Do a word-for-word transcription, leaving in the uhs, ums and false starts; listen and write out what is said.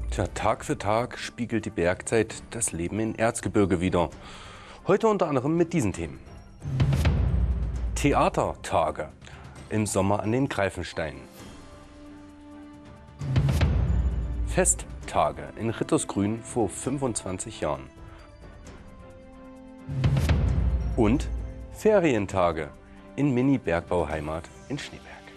Tja, Tag für Tag spiegelt die Bergzeit das Leben in Erzgebirge wider. Heute unter anderem mit diesen Themen. Theatertage im Sommer an den Greifensteinen. Festtage in Rittersgrün vor fünfundzwanzig Jahren. Und Ferientage in Mini-Bergbauheimat in Schneeberg.